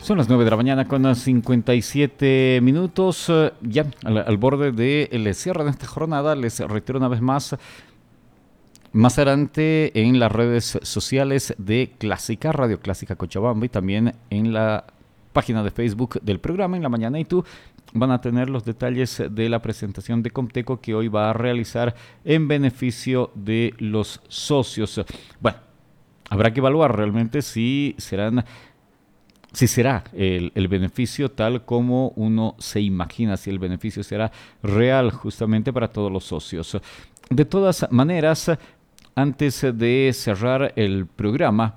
Son las 9 de la mañana con 57 minutos, ya al borde del cierre de esta jornada. Les reitero una vez más adelante en las redes sociales de Clásica, Radio Clásica Cochabamba, y también en la página de Facebook del programa En la Mañana y Tú, van a tener los detalles de la presentación de Comteco que hoy va a realizar en beneficio de los socios. Bueno, habrá que evaluar realmente si será el beneficio tal como uno se imagina, si el beneficio será real justamente para todos los socios. De todas maneras, antes de cerrar el programa,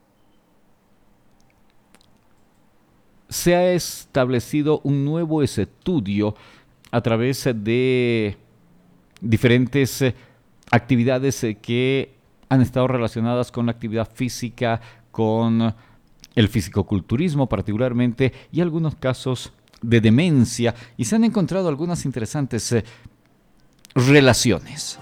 se ha establecido un nuevo estudio a través de diferentes actividades que han estado relacionadas con la actividad física, con el fisicoculturismo particularmente, y algunos casos de demencia, y se han encontrado algunas interesantes relaciones.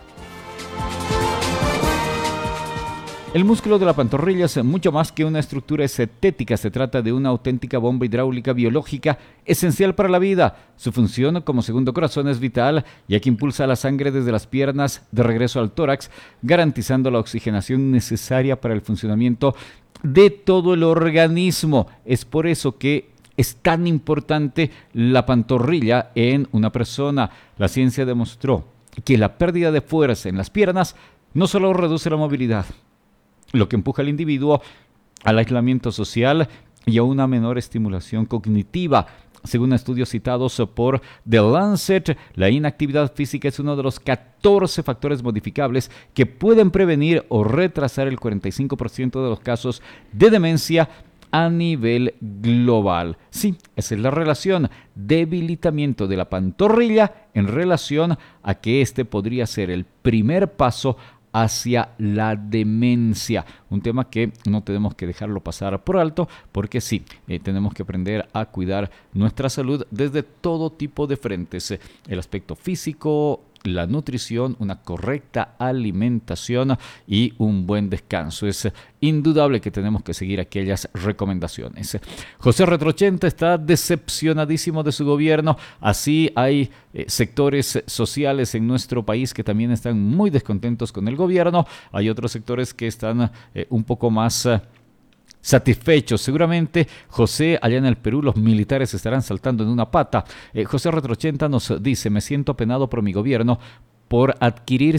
El músculo de la pantorrilla es mucho más que una estructura estética. Se trata de una auténtica bomba hidráulica biológica esencial para la vida. Su función como segundo corazón es vital, ya que impulsa la sangre desde las piernas de regreso al tórax, garantizando la oxigenación necesaria para el funcionamiento de todo el organismo. Es por eso que es tan importante la pantorrilla en una persona. La ciencia demostró que la pérdida de fuerza en las piernas no solo reduce la movilidad, lo que empuja al individuo al aislamiento social y a una menor estimulación cognitiva. Según estudios citados por The Lancet, la inactividad física es uno de los 14 factores modificables que pueden prevenir o retrasar el 45% de los casos de demencia a nivel global. Sí, esa es la relación, debilitamiento de la pantorrilla en relación a que este podría ser el primer paso hacia la demencia, un tema que no tenemos que dejarlo pasar por alto, porque sí, tenemos que aprender a cuidar nuestra salud desde todo tipo de frentes, el aspecto físico, la nutrición, una correcta alimentación y un buen descanso. Es indudable que tenemos que seguir aquellas recomendaciones. José Retrochenta está decepcionadísimo de su gobierno. Así hay sectores sociales en nuestro país que también están muy descontentos con el gobierno. Hay otros sectores que están un poco más satisfechos. Seguramente, José, allá en el Perú, los militares estarán saltando en una pata. José Retrochenta nos dice: me siento apenado por mi gobierno por adquirir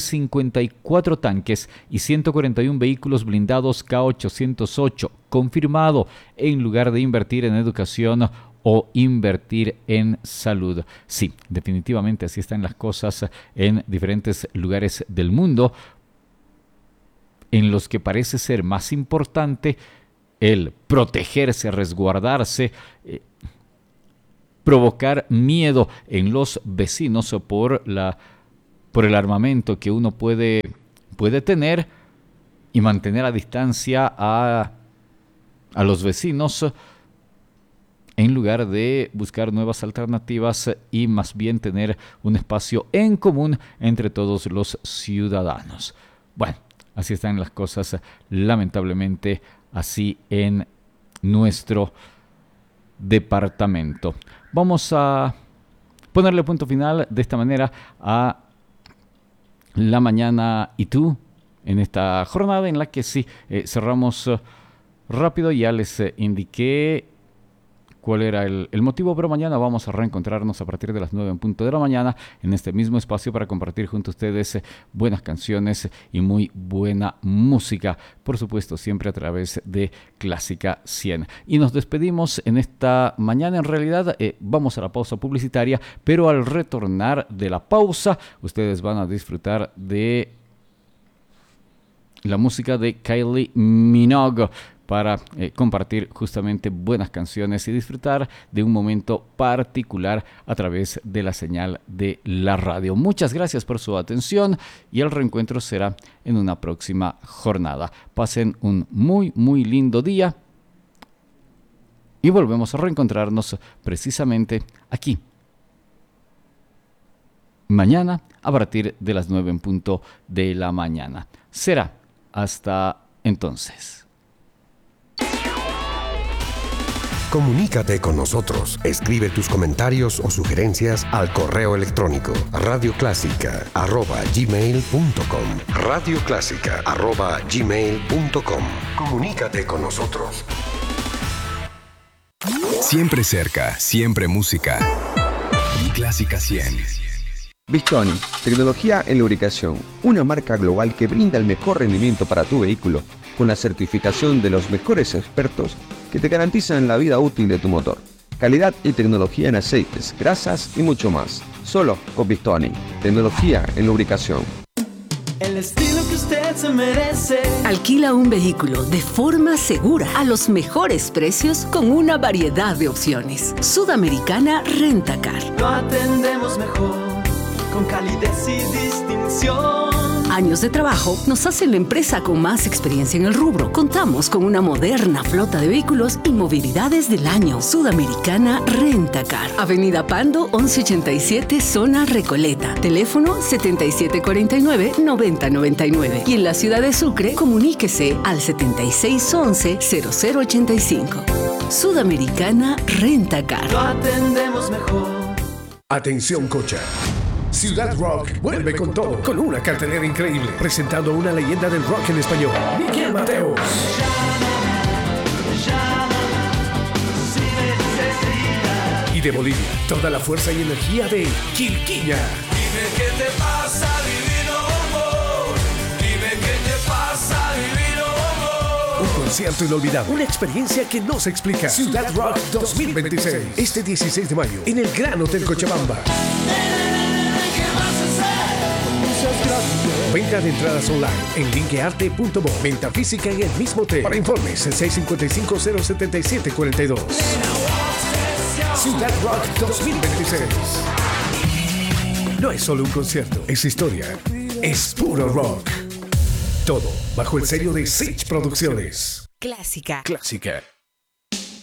54 tanques y 141 vehículos blindados K808, confirmado, en lugar de invertir en educación o invertir en salud. Sí, definitivamente así están las cosas en diferentes lugares del mundo, en los que parece ser más importante el protegerse, resguardarse, provocar miedo en los vecinos por el armamento que uno puede tener, y mantener a distancia a los vecinos, en lugar de buscar nuevas alternativas y más bien tener un espacio en común entre todos los ciudadanos. Bueno, así están las cosas, lamentablemente, así en nuestro departamento. Vamos a ponerle punto final de esta manera a La Mañana y Tú, en esta jornada en la que sí cerramos rápido. Ya les indiqué cuál era el motivo, pero mañana vamos a reencontrarnos a partir de las 9 en punto de la mañana en este mismo espacio para compartir junto a ustedes buenas canciones y muy buena música, por supuesto siempre a través de Clásica 100. Y nos despedimos en esta mañana. En realidad vamos a la pausa publicitaria, pero al retornar de la pausa ustedes van a disfrutar de la música de Kylie Minogue, para compartir justamente buenas canciones y disfrutar de un momento particular a través de la señal de la radio. Muchas gracias por su atención y el reencuentro será en una próxima jornada. Pasen un muy, muy lindo día y volvemos a reencontrarnos precisamente aquí mañana a partir de las 9 en punto de la mañana. Será hasta entonces. Comunícate con nosotros. Escribe tus comentarios o sugerencias al correo electrónico radioclásica@gmail.com. radioclásica@gmail.com. Comunícate con nosotros. Siempre cerca, siempre música. Clásica 100. Bistoni, tecnología en lubricación, una marca global que brinda el mejor rendimiento para tu vehículo, con la certificación de los mejores expertos que te garantizan la vida útil de tu motor. Calidad y tecnología en aceites, grasas y mucho más. Solo con Bistoni, tecnología en lubricación. El estilo que usted se merece. Alquila un vehículo de forma segura a los mejores precios con una variedad de opciones. Sudamericana Rentacar. Lo atendemos mejor, con calidez y distinción. Años de trabajo nos hacen la empresa con más experiencia en el rubro. Contamos con una moderna flota de vehículos y movilidades del año. Sudamericana Rentacar. Avenida Pando, 1187, zona Recoleta. Teléfono 7749-9099. Y en la ciudad de Sucre, comuníquese al 7611-0085. Sudamericana Rentacar. Lo atendemos mejor. Atención, Cocha. Ciudad Rock vuelve con todo, con una cartelera increíble, presentando a una leyenda del rock en español, Miguel Mateos. Y de Bolivia, toda la fuerza y energía de Quilquiña. Dime qué te pasa, divino amor. Dime qué te pasa, divino amor. Un concierto inolvidable, una experiencia que no se explica. Ciudad Rock 2026, este 16 de mayo, en el Gran Hotel Cochabamba. Venta de entradas online en linkearte.bo. Venta física en el mismo hotel. Para informes, el 655-077-42. Ciudad Rock 2026. No es solo un concierto, es historia. Es puro rock. Todo bajo el sello de Sage Producciones. Clásica. Clásica.